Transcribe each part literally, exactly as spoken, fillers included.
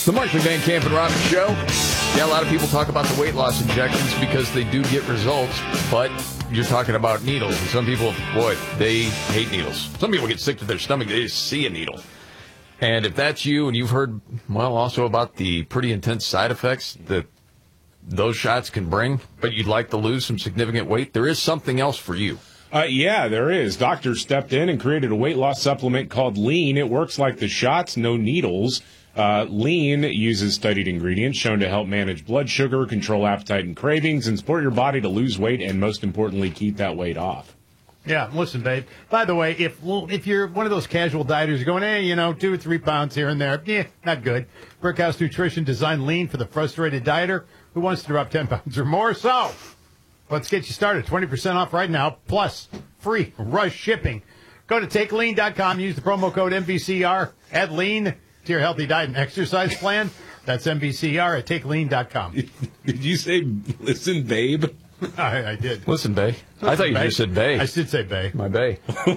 The Markley, Van Camp, and Robbins Show. Yeah, a lot of people talk about the weight loss injections because they do get results, but you're talking about needles. And some people, boy, they hate needles. Some people get sick to their stomach. They just see a needle. And if that's you and you've heard, well, also about the pretty intense side effects that those shots can bring, but you'd like to lose some significant weight, there is something else for you. Uh, yeah, there is. Doctors stepped in and created a weight loss supplement called Lean. It works like the shots, no needles. Uh, Lean uses studied ingredients shown to help manage blood sugar, control appetite and cravings, and support your body to lose weight and, most importantly, keep that weight off. Yeah, listen, babe. By the way, if if you're one of those casual dieters, you're going, hey, you know, two or three pounds here and there, yeah, not good. Brickhouse Nutrition designed Lean for the frustrated dieter who wants to drop ten pounds or more. So let's get you started. twenty percent off right now, plus free rush shipping. Go to take lean dot com. Use the promo code M V C R. Add Lean to your healthy diet and exercise plan. That's M V C R at take lean dot com. Did you say, listen, babe? I, I did. Listen, Bay. Listen, I thought you bae. just said Bay. I did say Bay. My Bay.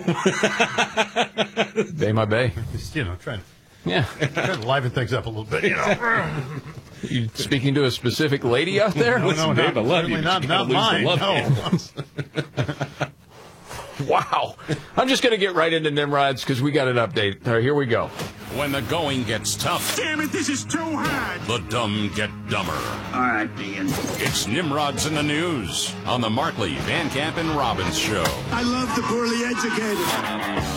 Bay, my Bay. Just, you know, trying to, Yeah. trying to liven things up a little bit, you know. You speaking to a specific lady out there? No, no, Babe, not, I love you, certainly but not, you not gotta lose mine. the love No. Wow. I'm just going to get right into Nimrods because we got an update. All right, here we go. When the going gets tough, Damn it, this is too hard. the dumb get dumber. All right, Ian. It's Nimrods in the News on the Markley, Van Camp, and Robbins Show. I love the poorly educated.